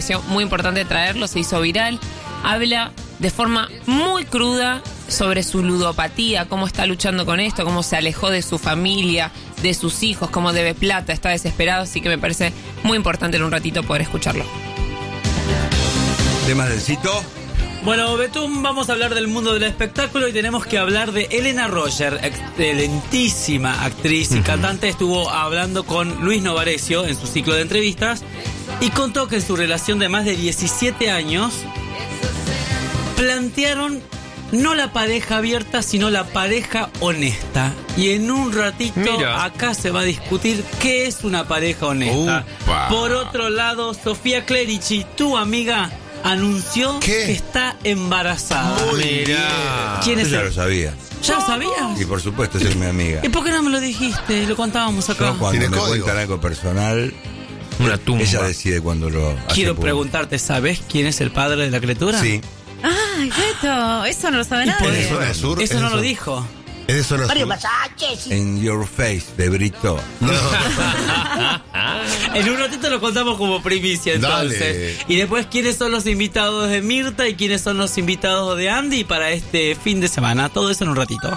Muy importante traerlo, se hizo viral. Habla de forma muy cruda sobre su ludopatía, cómo está luchando con esto, cómo se alejó de su familia, de sus hijos, cómo debe plata, está desesperado, así que me parece muy importante en un ratito poder escucharlo. ¿Temas del Cito? Bueno, Betún, vamos a hablar del mundo del espectáculo y tenemos que hablar de Elena Roger, excelentísima actriz y cantante. Estuvo hablando con Luis Novarecio en su ciclo de entrevistas y contó que en su relación de más de 17 años plantearon no la pareja abierta, sino la pareja honesta. Y en un ratito acá se va a discutir qué es una pareja honesta. Upa. Por otro lado, Sofía Clerici, tu amiga, anunció que está embarazada. Mira. ¿Quién es Yo ya él? lo sabía. ¿Ya lo sabías? Y por supuesto, es mi amiga. ¿Y por qué no me lo dijiste? Lo contábamos acá. Yo cuando ¿Tiene me código? cuentan algo personal, Una tumba. ella decide cuando lo hace Quiero público. preguntarte, ¿sabes quién es el padre de la criatura? Sí. Ay, Beto, eso no lo sabe por nadie. ¿Es de Zona Sur? Eso no lo dijo. ¿Es de Zona Sur? En Your Face, de Brito. No. En un ratito lo contamos como primicia, entonces. Dale. Y después, ¿quiénes son los invitados de Mirta y quiénes son los invitados de Andy para este fin de semana? Todo eso en un ratito.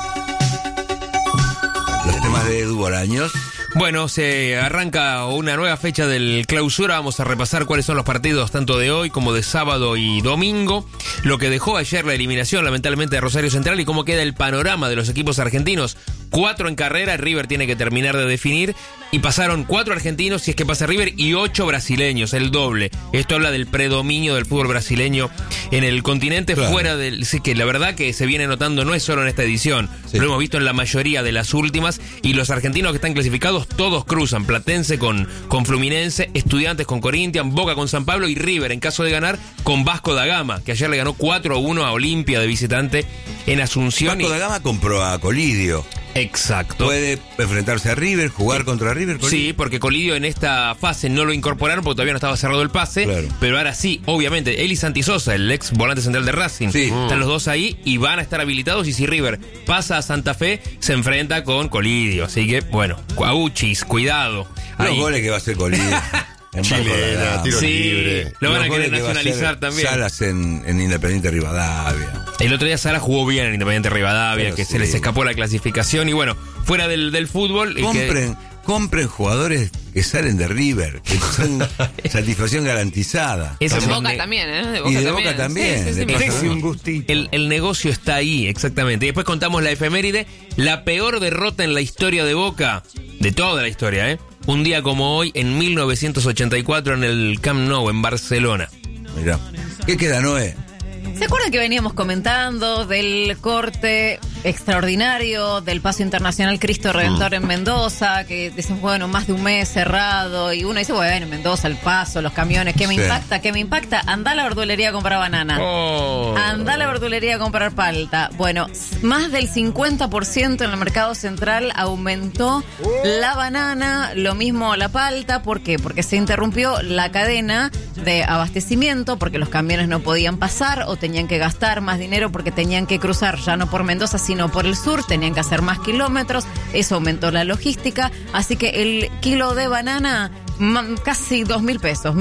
Los temas de Edu Bolaños. Bueno, se arranca una nueva fecha del Clausura. Vamos a repasar cuáles son los partidos tanto de hoy como de sábado y domingo. Lo que dejó ayer la eliminación, lamentablemente, de Rosario Central y cómo queda el panorama de los equipos argentinos. 4 en carrera, River tiene que terminar de definir. Y pasaron 4 argentinos, si es que pasa River, y 8 brasileños, el doble. Esto habla del predominio del fútbol brasileño en el continente, claro. fuera del... Sí, que la verdad que se viene notando no es solo en esta edición. Sí. Lo hemos visto en la mayoría de las últimas. Y los argentinos que están clasificados, todos cruzan. Platense con Fluminense, Estudiantes con Corinthians, Boca con San Pablo y River, en caso de ganar, con Vasco da Gama, que ayer le ganó 4-1 a Olimpia de visitante en Asunción. Vasco da Gama compró a Colidio. Exacto. Puede enfrentarse a River, jugar contra River. Colidio. Sí, porque Colidio en esta fase no lo incorporaron porque todavía no estaba cerrado el pase. Claro. Pero ahora sí, obviamente, él y Santi Sosa, el ex volante central de Racing, Sí. están los dos ahí y van a estar habilitados. Y si River pasa a Santa Fe, se enfrenta con Colidio. Así que, bueno, Cuauchis, cuidado. Los Ahí. goles que va a hacer Colidio. En Vasco da Chilena, Gama. tiro Sí, libre. lo van a Los querer goles que va a nacionalizar hacer también. Salas en Independiente Rivadavia. El otro día Sara jugó bien en Independiente Rivadavia, Pero que sí. se les escapó la clasificación. Y bueno, fuera del fútbol... Compren jugadores que salen de River, que son satisfacción garantizada. Ese De es Boca un- también, ¿eh? Y de Boca también. Sí, sí, sí, Le me pasa parece. un gustito. El negocio está ahí, exactamente. Y después contamos la efeméride, la peor derrota en la historia de Boca, de toda la historia, ¿eh? Un día como hoy, en 1984, en el Camp Nou, en Barcelona. Mirá. ¿Qué queda, Noé? ¿Se acuerdan que veníamos comentando del corte extraordinario del Paso Internacional Cristo Redentor en Mendoza? Que dicen, bueno, más de un mes cerrado. Y uno dice, bueno, en Mendoza, el paso, los camiones, ¿qué me Sí. impacta? ¿Qué me impacta? Andá a la verdulería a comprar banana. Andá a la verdulería a comprar palta. Bueno, más del 50% en el mercado central aumentó la banana, lo mismo la palta. ¿Por qué? Porque se interrumpió la cadena de abastecimiento, porque los camiones no podían pasar o tenían que gastar más dinero porque tenían que cruzar ya no por Mendoza, sino por el sur, tenían que hacer más kilómetros. Eso aumentó la logística. Así que el kilo de banana... casi 2.000 pesos,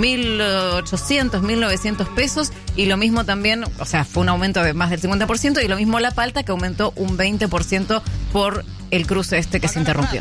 1.800, 1.900 pesos, y lo mismo también, o sea, fue un aumento de más del 50%, y lo mismo la palta, que aumentó un 20% por el cruce este que se interrumpió.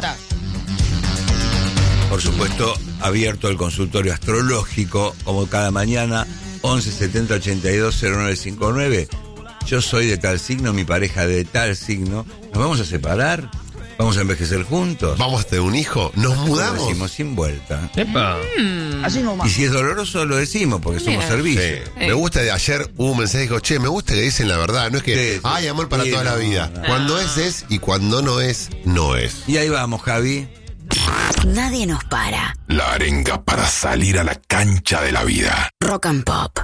Por supuesto, abierto el consultorio astrológico, como cada mañana, 11 70 82 0959. Yo soy de tal signo, mi pareja de tal signo. ¿Nos vamos a separar? ¿Vamos a envejecer juntos? ¿Vamos a tener un hijo? ¿Nos Lo mudamos? decimos sin vuelta. ¡Epa! Y si es doloroso, lo decimos, porque somos Mira. servicio. Sí. Me gusta, ayer hubo un mensaje que dijo, che, me gusta que dicen la verdad. No es que, Sí, sí. ay, amor para Sí, toda la no, vida. no. Cuando es, y cuando no es, no es. Y ahí vamos, Javi. Nadie nos para. La arenga para salir a la cancha de la vida. Rock and Pop.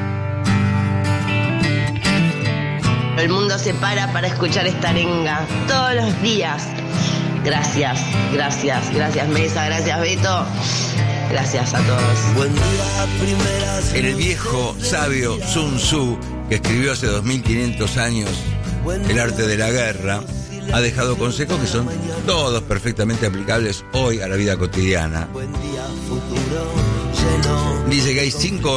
El mundo se para escuchar esta arenga todos los días. Gracias, gracias, gracias Mesa, gracias Beto. Gracias a todos. El viejo sabio Sun Tzu, que escribió hace 2500 años El arte de la guerra, ha dejado consejos que son todos perfectamente aplicables hoy a la vida cotidiana. Dice que hay 5